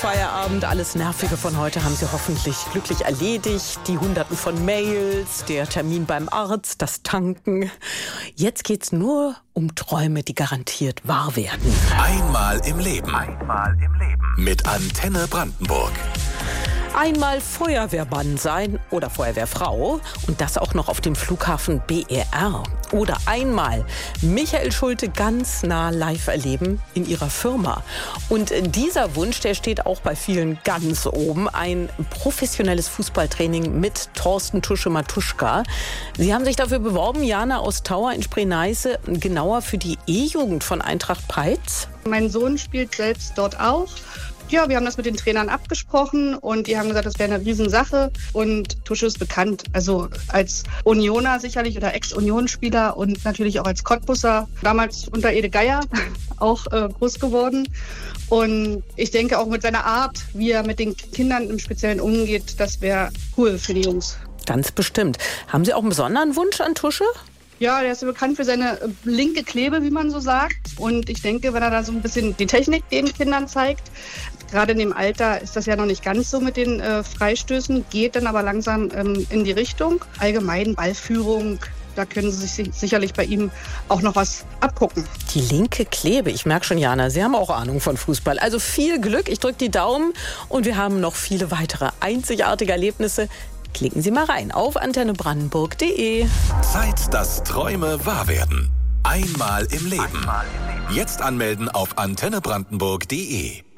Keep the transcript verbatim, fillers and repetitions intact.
Feierabend. Alles Nervige von heute haben Sie hoffentlich glücklich erledigt. Die Hunderten von Mails, der Termin beim Arzt, das Tanken. Jetzt geht's nur um Träume, die garantiert wahr werden. Einmal im Leben. Einmal im Leben. Mit Antenne Brandenburg. Einmal Feuerwehrmann sein oder Feuerwehrfrau und das auch noch auf dem Flughafen B E R. Oder einmal Michael Schulte ganz nah live erleben in ihrer Firma. Und dieser Wunsch, der steht auch bei vielen ganz oben. Ein professionelles Fußballtraining mit Thorsten Tusche-Matuschka. Sie haben sich dafür beworben, Jana aus Tauer in Spree-Neiße, genauer für die E-Jugend von Eintracht Peitz. Mein Sohn spielt selbst dort auch. Ja, wir haben das mit den Trainern abgesprochen und die haben gesagt, das wäre eine Riesensache. Und Tusche ist bekannt, also als Unioner sicherlich oder Ex-Union-Spieler und natürlich auch als Cottbusser, damals unter Ede Geier auch äh, groß geworden. Und ich denke auch mit seiner Art, wie er mit den Kindern im Speziellen umgeht, das wäre cool für die Jungs. Ganz bestimmt. Haben Sie auch einen besonderen Wunsch an Tusche? Ja, der ist ja bekannt für seine linke Klebe, wie man so sagt. Und ich denke, wenn er da so ein bisschen die Technik den Kindern zeigt, gerade in dem Alter ist das ja noch nicht ganz so mit den äh, Freistößen, geht dann aber langsam ähm, in die Richtung. Allgemein Ballführung, da können Sie sich sicherlich bei ihm auch noch was abgucken. Die linke Klebe, ich merke schon, Jana, Sie haben auch Ahnung von Fußball. Also viel Glück, ich drücke die Daumen und wir haben noch viele weitere einzigartige Erlebnisse. Klicken Sie mal rein auf antenne brandenburg punkt de. Zeit, dass Träume wahr werden. Einmal im Leben. Einmal im Leben. Jetzt anmelden auf antenne brandenburg punkt de.